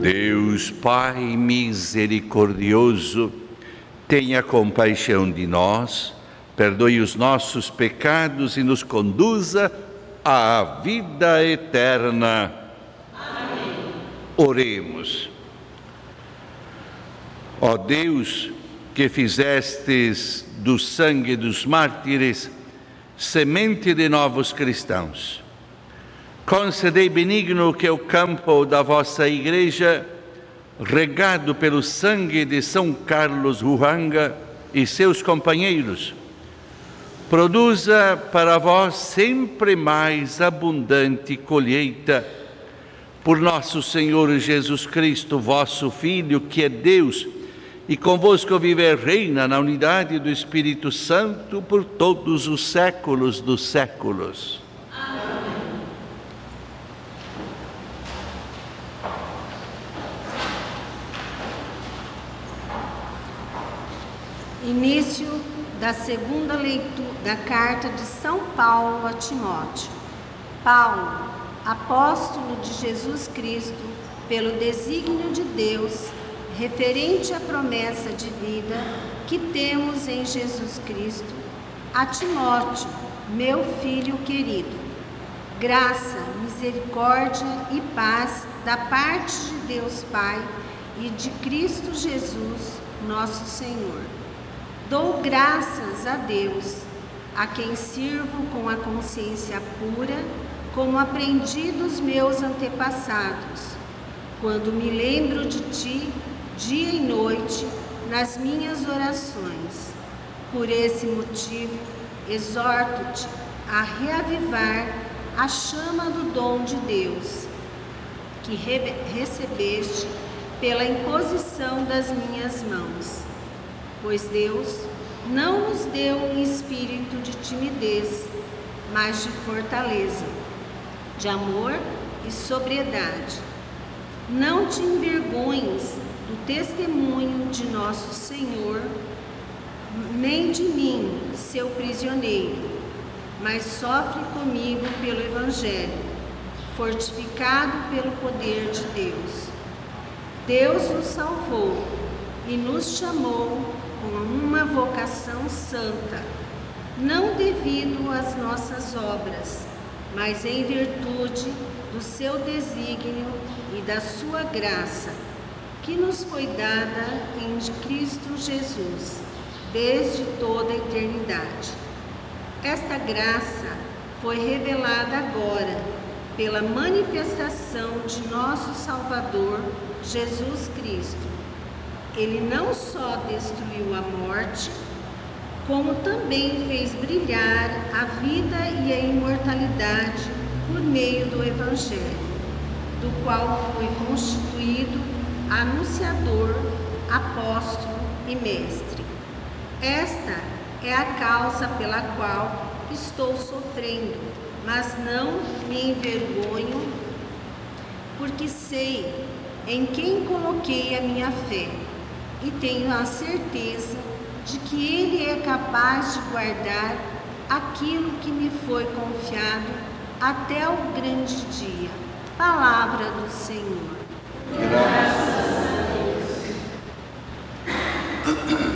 Deus Pai misericordioso, tenha compaixão de nós, perdoe os nossos pecados e nos conduza à vida eterna. Amém. Oremos. Ó Deus, que fizestes do sangue dos mártires semente de novos cristãos, concedei benigno que o campo da vossa Igreja, regado pelo sangue de São Carlos Huanga e seus companheiros, produza para vós sempre mais abundante colheita. Por nosso Senhor Jesus Cristo, vosso Filho, que é Deus, e convosco vive e reina na unidade do Espírito Santo por todos os séculos dos séculos. Início da segunda leitura da carta de São Paulo a Timóteo. Paulo, apóstolo de Jesus Cristo, pelo desígnio de Deus, referente à promessa de vida que temos em Jesus Cristo, a Timóteo, meu filho querido. Graça, misericórdia e paz da parte de Deus Pai e de Cristo Jesus, nosso Senhor. Dou graças a Deus, a quem sirvo com a consciência pura, como aprendi dos meus antepassados, quando me lembro de ti, dia e noite, nas minhas orações. Por esse motivo, exorto-te a reavivar a chama do dom de Deus, que recebeste pela imposição das minhas mãos. Pois Deus não nos deu um espírito de timidez, mas de fortaleza, de amor e sobriedade. Não te envergonhes do testemunho de nosso Senhor, nem de mim, seu prisioneiro, mas sofre comigo pelo Evangelho, fortificado pelo poder de Deus. Deus nos salvou e nos chamou com uma vocação santa, não devido às nossas obras, mas em virtude do seu desígnio e da sua graça, que nos foi dada em Cristo Jesus, desde toda a eternidade. Esta graça foi revelada agora pela manifestação de nosso Salvador, Jesus Cristo. Ele não só destruiu a morte, como também fez brilhar a vida e a imortalidade por meio do Evangelho, do qual foi constituído anunciador, apóstolo e mestre. Esta é a causa pela qual estou sofrendo, mas não me envergonho, porque sei em quem coloquei a minha fé. E tenho a certeza de que Ele é capaz de guardar aquilo que me foi confiado até o grande dia. Palavra do Senhor. Graças